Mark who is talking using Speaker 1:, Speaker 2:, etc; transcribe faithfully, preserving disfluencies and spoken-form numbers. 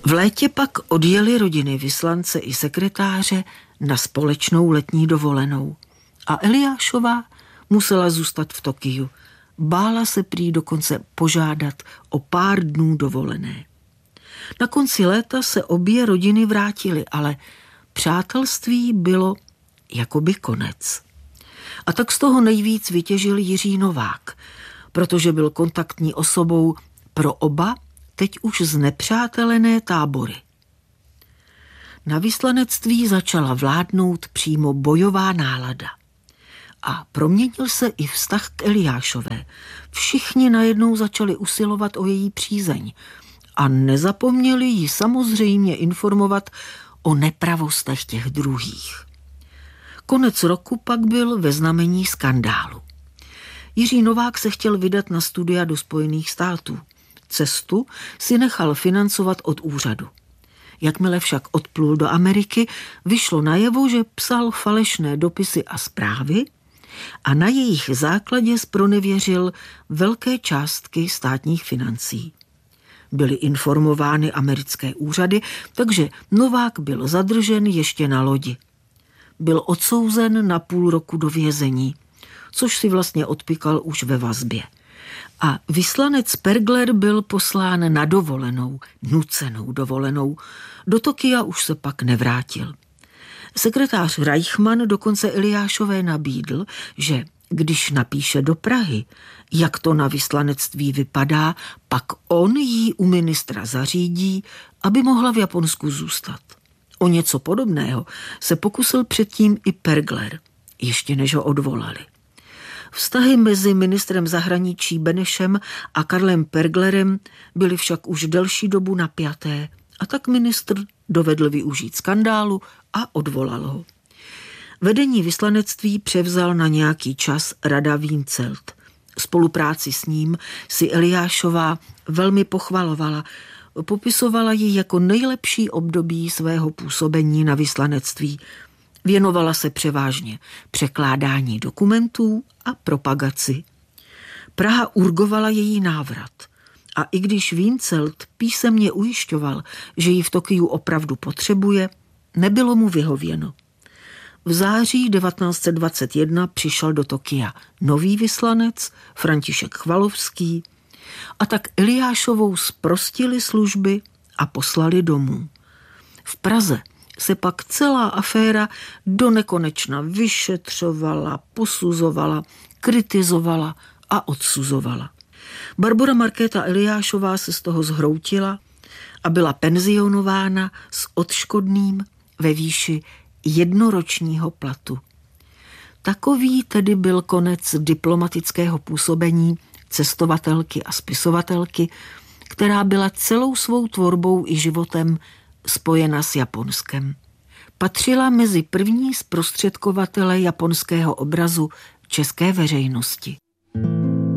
Speaker 1: V létě pak odjeli rodiny vyslance i sekretáře na společnou letní dovolenou. A Eliášová musela zůstat v Tokiu. Bála se prý dokonce požádat o pár dnů dovolené. Na konci léta se obě rodiny vrátily, ale přátelství bylo jakoby konec. A tak z toho nejvíc vytěžil Jiří Novák, protože byl kontaktní osobou pro oba teď už znepřátelené tábory. Na vyslanectví začala vládnout přímo bojová nálada. A proměnil se i vztah k Eliášové. Všichni najednou začali usilovat o její přízeň a nezapomněli ji samozřejmě informovat o nepravostech těch druhých. Konec roku pak byl ve znamení skandálu. Jiří Novák se chtěl vydat na studia do Spojených států. Cestu si nechal financovat od úřadu. Jakmile však odplul do Ameriky, vyšlo najevo, že psal falešné dopisy a zprávy a na jejich základě zpronevěřil velké částky státních financí. Byly informovány americké úřady, takže Novák byl zadržen ještě na lodi. Byl odsouzen na půl roku do vězení, což si vlastně odpykal už ve vazbě. A vyslanec Pergler byl poslán na dovolenou, nucenou dovolenou. Do Tokia už se pak nevrátil. Sekretář Reichmann dokonce Eliášové nabídl, že když napíše do Prahy, jak to na vyslanectví vypadá, pak on jí u ministra zařídí, aby mohla v Japonsku zůstat. O něco podobného se pokusil předtím i Pergler, ještě než ho odvolali. Vztahy mezi ministrem zahraničí Benešem a Karlem Perglerem byly však už delší dobu napjaté a tak ministr dovedl využít skandálu a odvolal ho. Vedení vyslanectví převzal na nějaký čas Rada Wiencelt. Spolupráci s ním si Eliášová velmi pochvalovala. Popisovala ji jako nejlepší období svého působení na vyslanectví. Věnovala se převážně překládání dokumentů a propagaci. Praha urgovala její návrat. A i když Wiencelt písemně ujišťoval, že ji v Tokiu opravdu potřebuje, nebylo mu vyhověno. V září devatenáct set dvacet jedna přišel do Tokia nový vyslanec, František Chvalovský, a tak Eliášovou zprostili služby a poslali domů. V Praze se pak celá aféra do nekonečna vyšetřovala, posuzovala, kritizovala a odsuzovala. Barbora Markéta Eliášová se z toho zhroutila a byla penzionována s odškodným ve výši jednoročního platu. Takový tedy byl konec diplomatického působení cestovatelky a spisovatelky, která byla celou svou tvorbou i životem spojena s Japonskem. Patřila mezi první zprostředkovatele japonského obrazu české veřejnosti.